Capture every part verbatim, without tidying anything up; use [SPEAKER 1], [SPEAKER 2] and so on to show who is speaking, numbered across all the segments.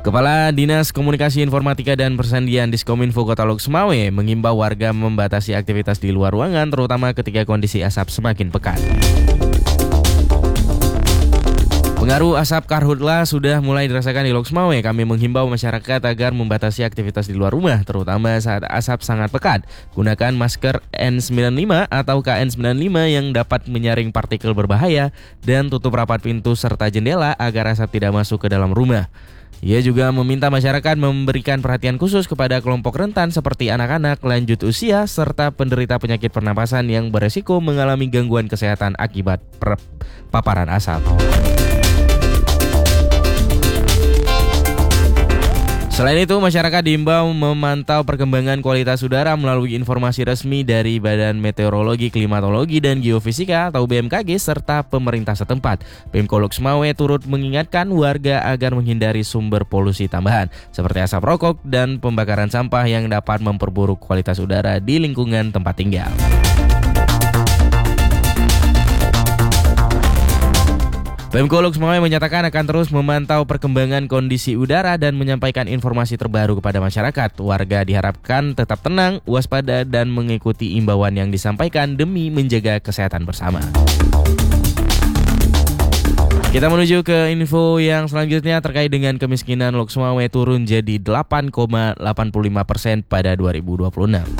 [SPEAKER 1] Kepala Dinas Komunikasi Informatika dan Persandian Diskominfo Kota Lok Sumawe mengimbau warga membatasi aktivitas di luar ruangan terutama ketika kondisi asap semakin pekat. Pengaruh asap karhutla sudah mulai dirasakan di Lok Sumawe. Kami menghimbau masyarakat agar membatasi aktivitas di luar rumah terutama saat asap sangat pekat. Gunakan masker N sembilan puluh lima atau K N sembilan puluh lima yang dapat menyaring partikel berbahaya dan tutup rapat pintu serta jendela agar asap tidak masuk ke dalam rumah. Ia juga meminta masyarakat memberikan perhatian khusus kepada kelompok rentan seperti anak-anak, lanjut usia, serta penderita penyakit pernapasan yang beresiko mengalami gangguan kesehatan akibat paparan asap. Selain itu, masyarakat diimbau memantau perkembangan kualitas udara melalui informasi resmi dari Badan Meteorologi, Klimatologi, dan Geofisika atau B M K G serta pemerintah setempat. Pemko Lok Sumawe turut mengingatkan warga agar menghindari sumber polusi tambahan seperti asap rokok dan pembakaran sampah yang dapat memperburuk kualitas udara di lingkungan tempat tinggal. Pemko Lok Sumawe menyatakan akan terus memantau perkembangan kondisi udara dan menyampaikan informasi terbaru kepada masyarakat. Warga diharapkan tetap tenang, waspada, dan mengikuti imbauan yang disampaikan demi menjaga kesehatan bersama. Kita menuju ke info yang selanjutnya terkait dengan kemiskinan. Lok Sumawe turun jadi delapan koma delapan puluh lima persen pada dua ribu dua puluh enam.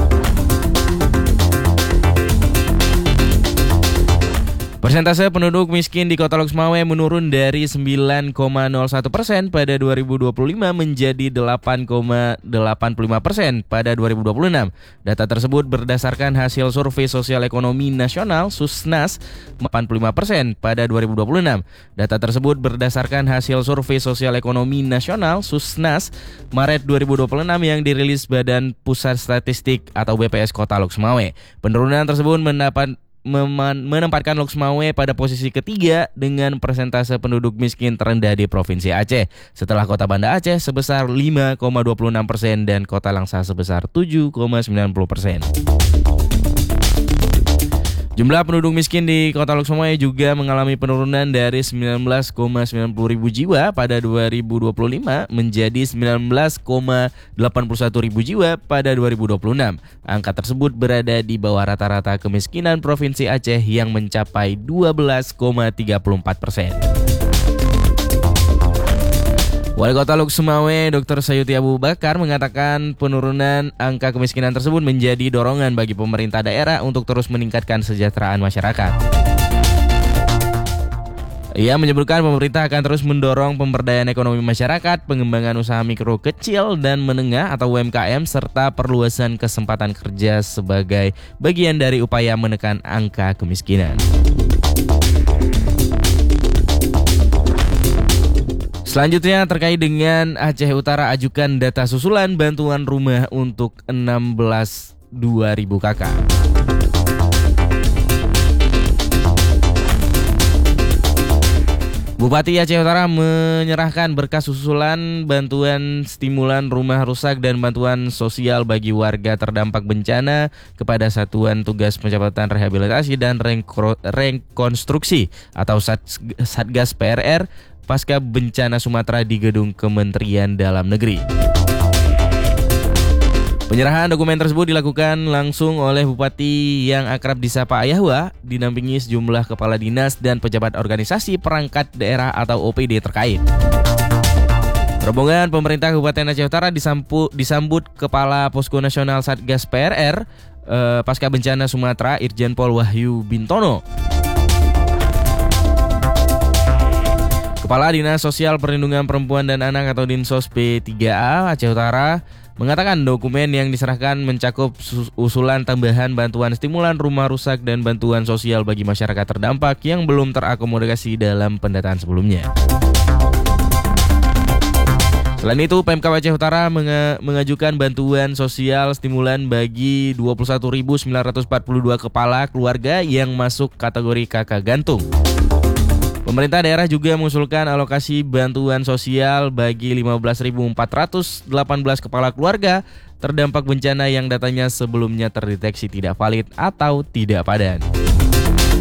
[SPEAKER 1] Persentase penduduk miskin di Kota Lok Sumawe menurun dari sembilan koma nol satu persen pada dua ribu dua puluh lima menjadi delapan koma delapan puluh lima persen pada dua ribu dua puluh enam. Data tersebut berdasarkan hasil Survei Sosial Ekonomi Nasional Susnas delapan puluh lima persen pada dua ribu dua puluh enam. Data tersebut berdasarkan hasil Survei Sosial Ekonomi Nasional Susnas Maret dua ribu dua puluh enam yang dirilis Badan Pusat Statistik atau B P S Kota Lok Sumawe. Penurunan tersebut mendapat menempatkan Lok Sumawe pada posisi ketiga dengan persentase penduduk miskin terendah di Provinsi Aceh setelah Kota Banda Aceh sebesar lima koma dua puluh enam persen dan Kota Langsa sebesar tujuh koma sembilan puluh persen. Jumlah penduduk miskin di Kota Lok Sumawe juga mengalami penurunan dari sembilan belas koma sembilan puluh ribu jiwa pada dua ribu dua puluh lima menjadi sembilan belas koma delapan puluh satu ribu jiwa pada dua ribu dua puluh enam. Angka tersebut berada di bawah rata-rata kemiskinan Provinsi Aceh yang mencapai dua belas koma tiga puluh empat persen. Wali Kota Lok Sumawe Doktor Sayuti Abu Bakar mengatakan penurunan angka kemiskinan tersebut menjadi dorongan bagi pemerintah daerah untuk terus meningkatkan kesejahteraan masyarakat. Ia menyebutkan pemerintah akan terus mendorong pemberdayaan ekonomi masyarakat, pengembangan usaha mikro kecil dan menengah atau U M K M, serta perluasan kesempatan kerja sebagai bagian dari upaya menekan angka kemiskinan. Selanjutnya terkait dengan Aceh Utara ajukan data susulan bantuan rumah untuk enam belas dua ribu kakak. Bupati Aceh Utara menyerahkan berkas susulan bantuan stimulan rumah rusak dan bantuan sosial bagi warga terdampak bencana kepada Satuan Tugas Percepatan Rehabilitasi dan Rekonstruksi atau Satgas P R R pasca bencana Sumatera di Gedung Kementerian Dalam Negeri. Penyerahan dokumen tersebut dilakukan langsung oleh Bupati yang akrab disapa Ayahwa, dinampingi sejumlah kepala dinas dan pejabat organisasi perangkat daerah atau O P D terkait. Rombongan pemerintah Kabupaten Aceh Utara disambut, disambut Kepala Posko Nasional Satgas P R R eh, pasca bencana Sumatera Irjen Pol Wahyu Bintono. Kepala Dinas Sosial Perlindungan Perempuan dan Anak atau Dinsos P tiga A Aceh Utara mengatakan dokumen yang diserahkan mencakup usulan tambahan bantuan stimulan rumah rusak dan bantuan sosial bagi masyarakat terdampak yang belum terakomodasi dalam pendataan sebelumnya. Selain itu, Pemkab Aceh Utara mengajukan bantuan sosial stimulan bagi dua puluh satu ribu sembilan ratus empat puluh dua kepala keluarga yang masuk kategori kakak gantung. Pemerintah daerah juga mengusulkan alokasi bantuan sosial bagi lima belas ribu empat ratus delapan belas kepala keluarga terdampak bencana yang datanya sebelumnya terdeteksi tidak valid atau tidak padan.